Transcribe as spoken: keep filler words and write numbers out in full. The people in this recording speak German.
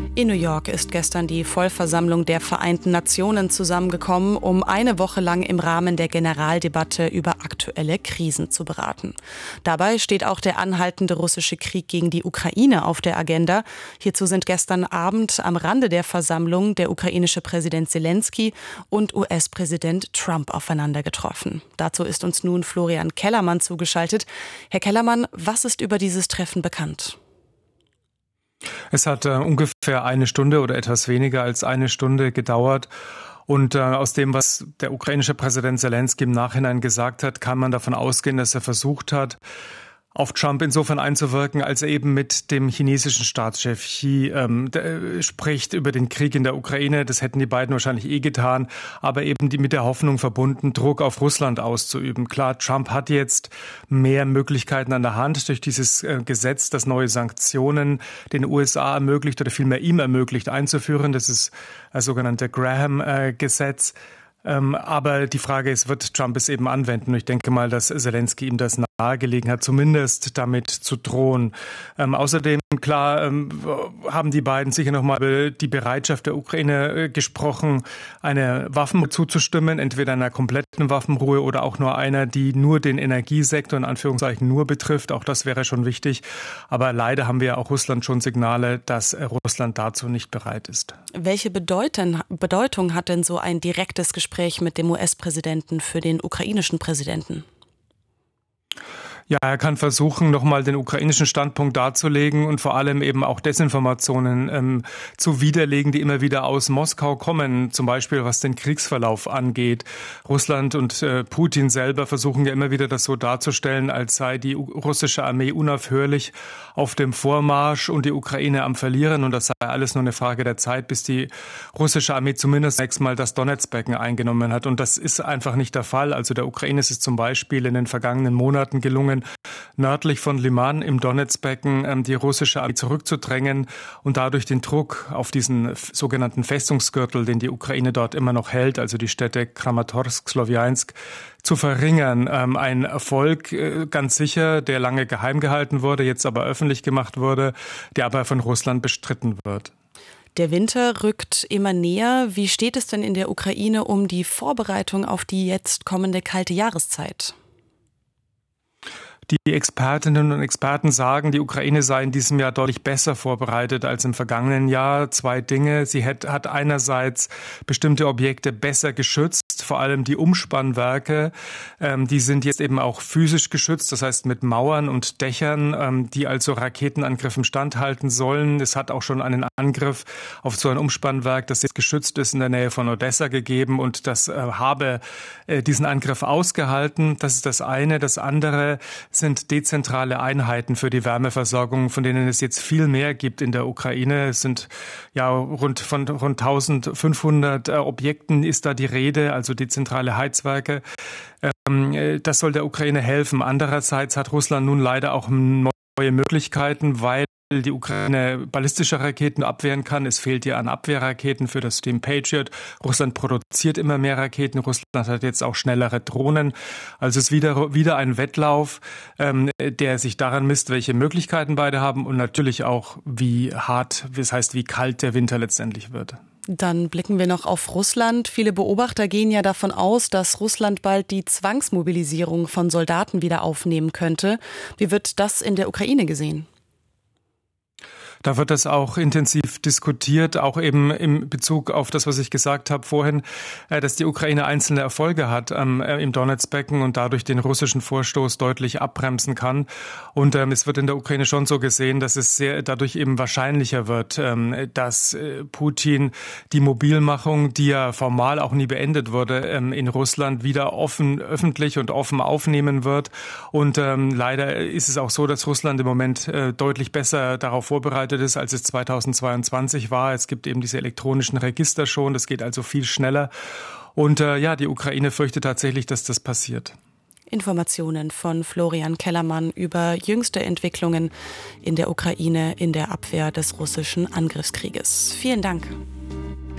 In New York ist gestern die Vollversammlung der Vereinten Nationen zusammengekommen, um eine Woche lang im Rahmen der Generaldebatte über aktuelle Krisen zu beraten. Dabei steht auch der anhaltende russische Krieg gegen die Ukraine auf der Agenda. Hierzu sind gestern Abend am Rande der Versammlung der ukrainische Präsident Zelensky und U S-Präsident Trump aufeinander getroffen. Dazu ist uns nun Florian Kellermann zugeschaltet. Herr Kellermann, was ist über dieses Treffen bekannt? Es hat äh, ungefähr eine Stunde oder etwas weniger als eine Stunde gedauert. Und äh, aus dem, was der ukrainische Präsident Zelensky im Nachhinein gesagt hat, kann man davon ausgehen, dass er versucht hat, auf Trump insofern einzuwirken, als er eben mit dem chinesischen Staatschef Xi ähm, der, spricht über den Krieg in der Ukraine. Das hätten die beiden wahrscheinlich eh getan, aber eben die mit der Hoffnung verbunden, Druck auf Russland auszuüben. Klar, Trump hat jetzt mehr Möglichkeiten an der Hand durch dieses äh, Gesetz, das neue Sanktionen den U S A ermöglicht oder vielmehr ihm ermöglicht einzuführen. Das ist das sogenannte Graham-Gesetz. Ähm, aber die Frage ist, wird Trump es eben anwenden? Und ich denke mal, dass Zelensky ihm das nahegelegen hat, zumindest damit zu drohen. Ähm, außerdem, klar, ähm, haben die beiden sicher nochmal über die Bereitschaft der Ukraine äh, gesprochen, eine Waffen zuzustimmen, entweder einer kompletten Waffenruhe oder auch nur einer, die nur den Energiesektor in Anführungszeichen nur betrifft. Auch das wäre schon wichtig. Aber leider haben wir auch Russland schon Signale, dass äh, Russland dazu nicht bereit ist. Welche Bedeutung, Bedeutung hat denn so ein direktes Gespräch mit dem U S-Präsidenten für den ukrainischen Präsidenten? Ja, er kann versuchen, nochmal den ukrainischen Standpunkt darzulegen und vor allem eben auch Desinformationen ähm, zu widerlegen, die immer wieder aus Moskau kommen, zum Beispiel was den Kriegsverlauf angeht. Russland und äh, Putin selber versuchen ja immer wieder das so darzustellen, als sei die russische Armee unaufhörlich auf dem Vormarsch und die Ukraine am Verlieren und das sei alles nur eine Frage der Zeit, bis die russische Armee zumindest nächstes Mal das Donetsbecken eingenommen hat. Und das ist einfach nicht der Fall. Also der Ukraine ist es zum Beispiel in den vergangenen Monaten gelungen, nördlich von Liman im Donetsbecken die russische Armee zurückzudrängen und dadurch den Druck auf diesen sogenannten Festungsgürtel, den die Ukraine dort immer noch hält, also die Städte Kramatorsk, Slowjansk, zu verringern. Ein Erfolg ganz sicher, der lange geheim gehalten wurde, jetzt aber öffentlich gemacht wurde, der aber von Russland bestritten wird. Der Winter rückt immer näher. Wie steht es denn in der Ukraine um die Vorbereitung auf die jetzt kommende kalte Jahreszeit? Die Expertinnen und Experten sagen, die Ukraine sei in diesem Jahr deutlich besser vorbereitet als im vergangenen Jahr. Zwei Dinge. Sie hat, hat einerseits bestimmte Objekte besser geschützt, vor allem die Umspannwerke. Ähm, die sind jetzt eben auch physisch geschützt, das heißt mit Mauern und Dächern, ähm, die also Raketenangriffen standhalten sollen. Es hat auch schon einen Angriff auf so ein Umspannwerk, das jetzt geschützt ist, in der Nähe von Odessa gegeben und das äh, habe äh, diesen Angriff ausgehalten. Das ist das eine. Das andere sind dezentrale Einheiten für die Wärmeversorgung, von denen es jetzt viel mehr gibt in der Ukraine. Es sind ja rund von rund eintausendfünfhundert äh, Objekten ist da die Rede, also dezentrale Heizwerke. Ähm, das soll der Ukraine helfen. Andererseits hat Russland nun leider auch neue Möglichkeiten, weil die Ukraine ballistische Raketen abwehren kann. Es fehlt ihr an Abwehrraketen für das System Patriot. Russland produziert immer mehr Raketen. Russland hat jetzt auch schnellere Drohnen. Also es ist wieder, wieder ein Wettlauf, ähm, der sich daran misst, welche Möglichkeiten beide haben und natürlich auch, wie hart, das heißt, wie kalt der Winter letztendlich wird. Dann blicken wir noch auf Russland. Viele Beobachter gehen ja davon aus, dass Russland bald die Zwangsmobilisierung von Soldaten wieder aufnehmen könnte. Wie wird das in der Ukraine gesehen? Da wird das auch intensiv diskutiert, auch eben im Bezug auf das, was ich gesagt habe vorhin, dass die Ukraine einzelne Erfolge hat ähm, im Donetsbecken und dadurch den russischen Vorstoß deutlich abbremsen kann. Und ähm, es wird in der Ukraine schon so gesehen, dass es sehr dadurch eben wahrscheinlicher wird, ähm, dass äh, Putin die Mobilmachung, die ja formal auch nie beendet wurde, ähm, in Russland wieder offen, öffentlich und offen aufnehmen wird. Und ähm, leider ist es auch so, dass Russland im Moment äh, deutlich besser darauf vorbereitet ist, als es zweitausendzweiundzwanzig war. Es gibt eben diese elektronischen Register schon, das geht also viel schneller. Und äh, ja, die Ukraine fürchtet tatsächlich, dass das passiert. Informationen von Florian Kellermann über jüngste Entwicklungen in der Ukraine in der Abwehr des russischen Angriffskrieges. Vielen Dank.